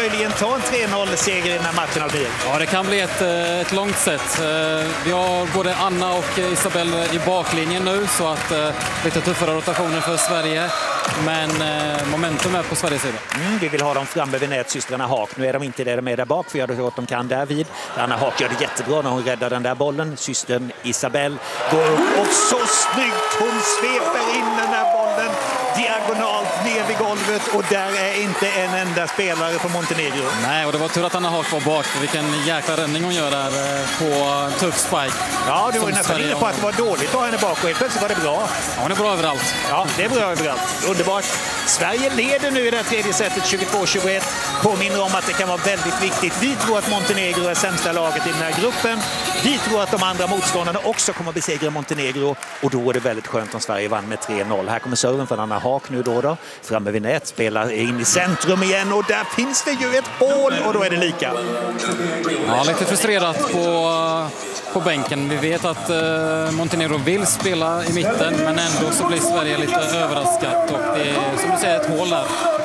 möjligen ta en 3-0-seger i den här matchen, Albir? Ja, det kan bli ett långt set. Vi har både Anna och Isabel i baklinjen nu, så att lite tuffare rotationer för Sverige. Men momentum är på Sveriges sida. Vi vill ha dem framme vid nät, systrarna Haak. Nu är de inte där, de är där bak, för jag har hört de kan där vid. Anna Haak gör det jättebra när hon räddar den där bollen. Systern Isabel går upp och så snyggt hon sveper in den där bollen diagonalt ner vid golvet, och där är inte en enda spelare på Montenegro. Nej, och det var tur att Anna Haak var bak, för vilken jäkla räddning hon gör där på tuff spike. Ja, du var nästan inne på att det var dåligt att ha henne bak, och helt plötsligt var det bra. Ja, hon är bra överallt. Ja, det är bra överallt. Underbart. Sverige leder nu i det tredje setet 22-21. Påminner om att det kan vara väldigt viktigt. Vi tror att Montenegro är sämsta laget i den här gruppen. Vi tror att de andra motståndarna också kommer att besegra Montenegro, och då är det väldigt skönt om Sverige vann med 3-0. Här kommer serven från Anna Haak nu då. Framme vid nät, spelar in i centrum igen, och där finns det ju ett hål, och då är det lika. Ja, lite frustrerat på bänken. Vi vet att Montenegro vill spela i mitten, men ändå så blir Sverige lite överraskat, och det är som du säger ett hål där.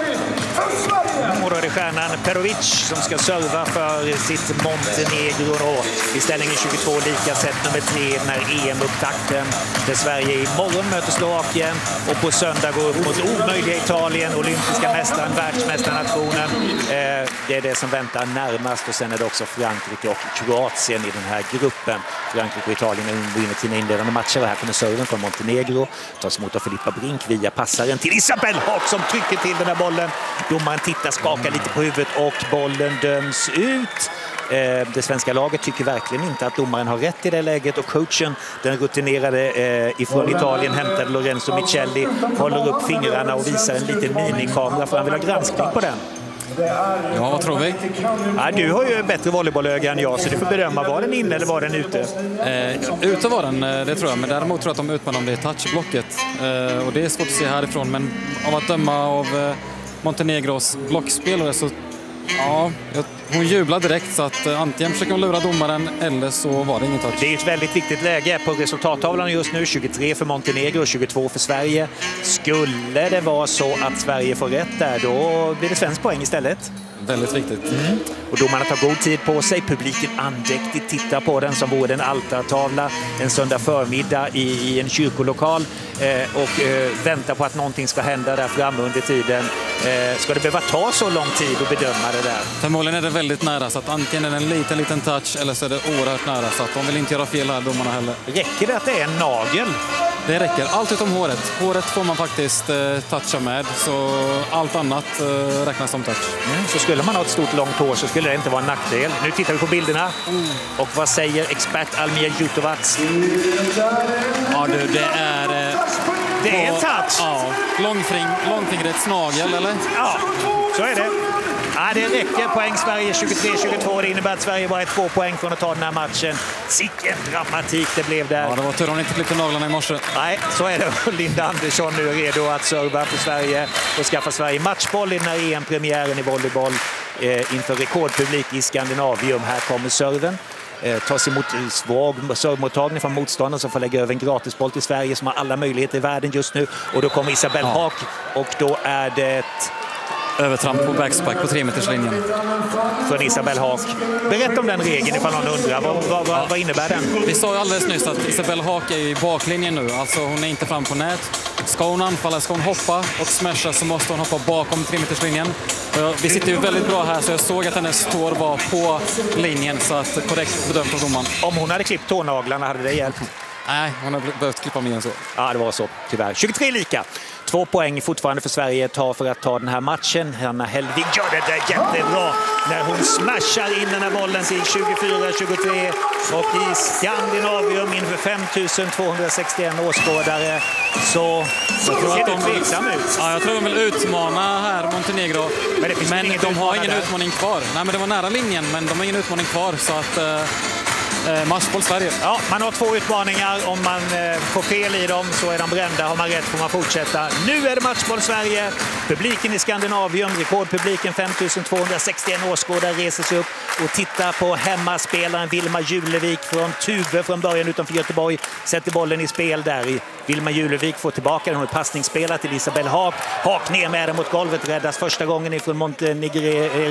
Och då är det stjärnan Perovic som ska serva för sitt Montenegro i ställningen 22, lika set nummer 3 när EM-upptakten, där Sverige imorgon möter Slovakien och på söndag går upp mot omöjliga Italien, olympiska mästaren, världsmästarnationen. Det är det som väntar närmast, och sen är det också Frankrike och Kroatien i den här gruppen. Frankrike och Italien vinner sina inledande matcher, och här kommer serven från Montenegro, tas emot av Filippa Brink via passaren till Isabel Haak som trycker till den här bollen. Domaren tittar, skakar lite på huvudet, och bollen döms ut. Det svenska laget tycker verkligen inte att domaren har rätt i det läget, och coachen, den rutinerade ifrån Italien, hämtade Lorenzo Michelli, håller upp fingrarna och visar en liten minikamera, för han vill ha granskning på den. Ja, vad tror vi? Ja, du har ju bättre volleybollöga än jag, så du får bedöma, var den inne eller var den ute? Ute var den, det tror jag. Men däremot tror jag att de utmanar om det är touchblocket. Och det är svårt att se härifrån. Men av att döma av Montenegros blockspelare så... Ja, hon jublar direkt, så att antingen försöker hon lura domaren eller så var det ingen touch. Det är ett väldigt viktigt läge på resultattavlan just nu. 23 för Montenegro och 22 för Sverige. Skulle det vara så att Sverige får rätt där, då blir det svensk poäng istället. Väldigt viktigt. Och domarna tar god tid på sig. Publiken andäktigt tittar på den som vore en altartavla en söndag förmiddag i en kyrkolokal, och väntar på att någonting ska hända där framme under tiden. Ska det behöva ta så lång tid att bedöma det där? Förmodligen är det väldigt nära, så att antingen är det en liten touch eller så är det oerhört nära, så att de vill inte göra fel här, domarna heller. Räcker det att det är en nagel? Det räcker. Allt utom håret. Håret får man faktiskt toucha med, så allt annat räknas som touch. Så skulle man ha ett stort långt hår så skulle det inte vara en nackdel. Nu tittar vi på bilderna. Och vad säger expert Almir Jutovac? Ja du, det är... det är en touch! Ja, långfingret snagel, eller? Ja, så är det. Ja, det räcker. Poäng Sverige 23-22. Det innebär att Sverige bara är 2 poäng från att ta den här matchen. Sicken dramatik det blev där. Ja, det var tur hon inte klippte naglarna i morse. Nej, så är det. Linda Andersson nu är redo att serva för Sverige och skaffa Sverige matchboll i den här EM-premiären i volleyboll inför rekordpublik i Skandinavium. Här kommer serven. Tas emot svag servmottagning från motståndaren som får lägga över en gratisboll till Sverige som har alla möjligheter i världen just nu. Och då kommer Isabel Haak, och då är det övertramp på backspike på 3-meterslinjen. Från Isabel Haak. Berätta om den regeln ifall någon undrar. Vad innebär den? Vi sa ju alldeles nyss att Isabel Haak är i baklinjen nu. Alltså hon är inte fram på nät. Ska hon anfalla, ska hon hoppa och smasha, så måste hon hoppa bakom 3-meterslinjen. Vi sitter ju väldigt bra här, så jag såg att hennes tår var på linjen, så att korrekt bedömt av domaren. Om hon hade klippt tånaglarna hade det hjälpt. Nej, hon har behövt klippa mer än så. Ja, det var så, tyvärr. 23 lika. 2 poäng fortfarande för Sverige för att ta den här matchen. Hanna Hellvig gör det där jättebra när hon smashar in den här bollen till 24-23. Och i Skandinavium inför 5261 åskådare så ser det tveksam ut. Ja, jag tror de vill utmana här Montenegro. Men de har ingen utmaning kvar. Nej, men det var nära linjen, men de har ingen utmaning kvar, så att... matchboll Sverige. Ja, man har 2 utmaningar. Om man får fel i dem så är de brända. Har man rätt får man fortsätta. Nu är det matchboll Sverige. Publiken i Skandinavium, rekordpubliken 5261 åskådare reser sig upp och tittar på hemmaspelaren Vilma Julevik från Tuve från början utanför Göteborg. Sätter bollen i spel där. Vilma Julevik får tillbaka den och passningsspelar till Isabel Haak. Haak ner med den mot golvet, räddas första gången ifrån Montenegro.